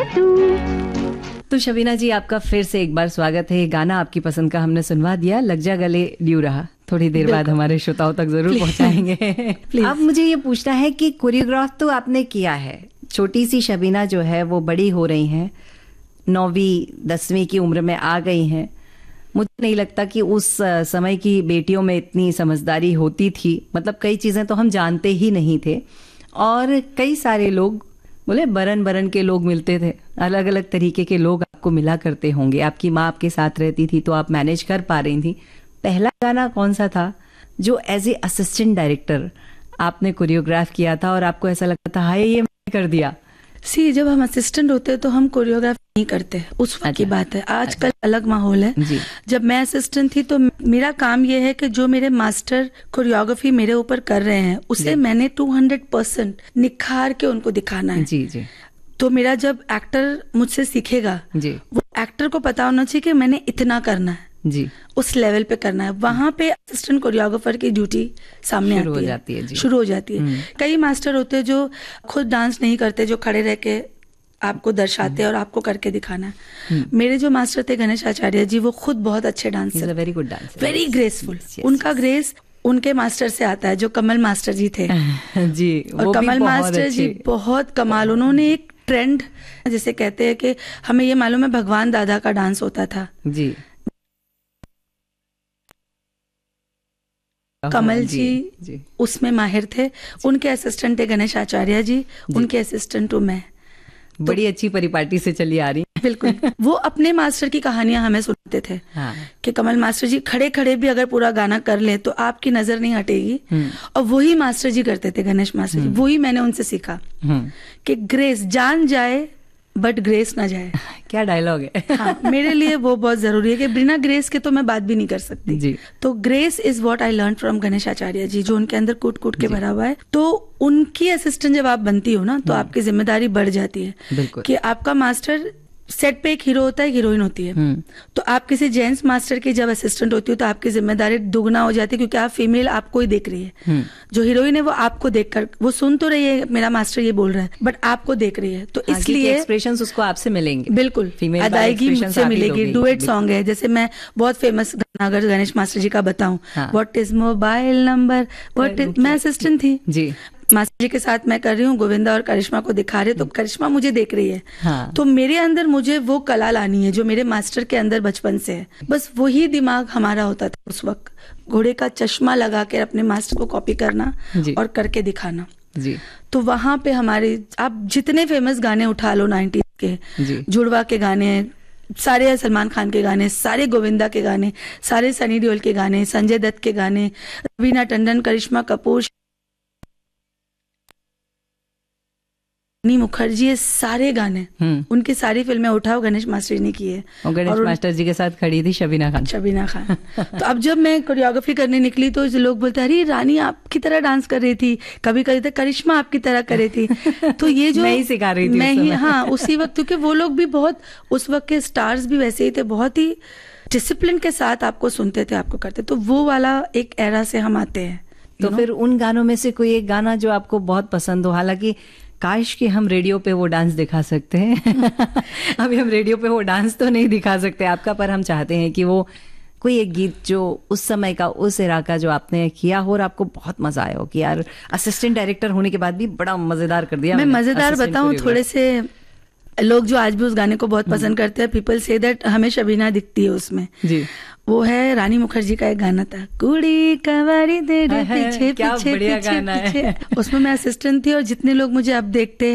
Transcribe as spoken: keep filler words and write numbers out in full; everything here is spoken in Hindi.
तो शबीना जी, आपका फिर से एक बार स्वागत है। गाना आपकी पसंद का हमने सुनवा दिया, लग जा गले ड्यू रहा, थोड़ी देर बाद हमारे श्रोताओं तक जरूर पहुंचाएंगे। अब मुझे ये पूछना है कि कोरियोग्राफ तो आपने किया है, छोटी सी शबीना जो है वो बड़ी हो रही हैं, नौवीं दसवीं की उम्र में आ गई हैं। मुझे नहीं लगता कि उस समय की बेटियों में इतनी समझदारी होती थी, मतलब कई चीज़ें तो हम जानते ही नहीं थे। और कई सारे लोग बोले बरन बरन के लोग मिलते थे, अलग अलग तरीके के लोग आपको मिला करते होंगे। आपकी माँ आपके साथ रहती थी तो आप मैनेज कर पा रही थी। पहला गाना कौन सा था जो एज ए असिस्टेंट डायरेक्टर आपने कोरियोग्राफ किया था और आपको ऐसा लगता था हाय ये मैंने कर दिया? सी जब हम असिस्टेंट होते हैं तो हम कोरियोग्राफ नहीं करते, उस वक्त की बात है। आजकल अच्छा। अलग माहौल है जी। जब मैं असिस्टेंट थी तो मेरा काम ये है कि जो मेरे मास्टर कोरियोग्राफी मेरे ऊपर कर रहे हैं उसे मैंने टू हंड्रेड परसेंट निखार के उनको दिखाना है जी जी। तो मेरा जब एक्टर मुझसे सीखेगा जी, वो एक्टर को पता होना चाहिए कि मैंने इतना करना है जी, उस लेवल पे करना है। वहां पे असिस्टेंट कोरियोग्राफर की ड्यूटी सामने आती, हो जाती है जी। शुरू हो जाती है। कई मास्टर होते हैं जो खुद डांस नहीं करते, जो खड़े रह के आपको दर्शाते हैं और आपको करके दिखाना है। मेरे जो मास्टर थे गणेश आचार्य जी, वो खुद बहुत अच्छे dancer, very good dancer, very graceful. उनका ग्रेस उनके मास्टर से आता है जो कमल मास्टर जी थे जी। और कमल मास्टर जी बहुत कमाल, उन्होंने एक ट्रेंड जिसे कहते हैं कि हमें ये मालूम है भगवान दादा का डांस होता था जी, कमल जी, जी, जी उसमें माहिर थे। उनके असिस्टेंट थे गणेश आचार्य जी, जी। उनके असिस्टेंट हूँ मैं। तो बड़ी अच्छी परिपाटी से चली आ रही है। बिल्कुल। वो अपने मास्टर की कहानियां हमें सुनाते थे हाँ। कि कमल मास्टर जी खड़े खड़े भी अगर पूरा गाना कर ले तो आपकी नजर नहीं हटेगी। और वही मास्टर जी करते थे, गणेश मास्टर जी। वही मैंने उनसे सीखा कि ग्रेस जान जाए बट ग्रेस ना जाए। क्या डायलॉग है। हाँ, मेरे लिए वो बहुत जरूरी है कि बिना ग्रेस के तो मैं बात भी नहीं कर सकती जी। तो grace is what I learn from Ganesh Acharya जी, जो उनके अंदर कूट कूट के भरा हुआ है। तो उनकी असिस्टेंट जब आप बनती हो ना तो आपकी जिम्मेदारी बढ़ जाती है कि आपका मास्टर सेट पे एक हीरो होता है, हीरोइन होती है। तो आप किसी जेंट्स मास्टर की जब असिस्टेंट होती हो तो आपकी जिम्मेदारी दुगना हो जाती है, क्योंकि आप फीमेल आपको ही देख रही है। जो हीरोइन है वो आपको देखकर, वो सुन तो रही है मेरा मास्टर ये बोल रहा है, बट आपको देख रही है। तो हाँ, इसलिए एक्सप्रेशंस उसको आपसे मिलेंगे। बिल्कुल, अदायगी मुझसे मिलेगी। डुएट सॉन्ग है, जैसे मैं बहुत फेमस गाना अगर गणेश मास्टर जी का बताऊं, what is mobile number, what is, मैं असिस्टेंट थी जी, मास्टर जी के साथ मैं कर रही हूँ, गोविंदा और करिश्मा को दिखा रहे, तो करिश्मा मुझे देख रही है हाँ। तो मेरे अंदर मुझे वो कला लानी है जो मेरे मास्टर के अंदर बचपन से है। बस वही दिमाग हमारा होता था उस वक्त, घोड़े का चश्मा लगा के अपने मास्टर को कॉपी करना और करके दिखाना जी। तो वहां पे हमारे, आप जितने फेमस गाने उठा लो नाइनटीज के, जुड़वा के गाने, सारे सलमान खान के गाने, सारे गोविंदा के गाने, सारे सनी देओल के गाने, संजय दत्त के गाने, रवीना टंडन, करिश्मा कपूर, रानी मुखर्जी, ये सारे गाने, उनकी सारी फिल्में उठाओ गणेश मास्टर जी ने की है। और गणेश और मास्टर जी के साथ खड़ी थी शबीना खान। शबीना खान। तो अब जब मैं कोरियोग्राफी करने निकली तो लोग बोलते अरे रानी आपकी तरह डांस कर रही थी, कभी कभी तो करिश्मा आपकी तरह कर रही थी। तो ये जो मैं ही सिखा रही थी, मैं ही हाँ उसी वक्त, क्योंकि वो लोग भी बहुत, उस वक्त के स्टार्स भी वैसे ही थे, बहुत ही डिसिप्लिन के साथ आपको सुनते थे, आपको करते। तो वो वाला एक एरा से हम आते हैं। तो फिर उन गानों में से कोई एक गाना जो आपको बहुत पसंद हो, हालांकि काश कि हम रेडियो पे वो डांस दिखा सकते हैं। अभी हम रेडियो पे वो डांस तो नहीं दिखा सकते आपका, पर हम चाहते हैं कि वो कोई एक गीत जो उस समय का, उस इरा का जो आपने किया हो और आपको बहुत मजा आया हो कि यार असिस्टेंट डायरेक्टर होने के बाद भी बड़ा मजेदार कर दिया। मैं मजेदार बताऊं, थोड़े से लोग जो आज भी उस गाने को बहुत पसंद करते हैं, पीपल से दैट हमें शबीना दिखती है उसमें जी। वो है रानी मुखर्जी का एक गाना था, कुड़ी कवारी दे पीछे पीछे पीछे, पीछे। उसमें मैं असिस्टेंट थी और जितने लोग मुझे अब देखते हैं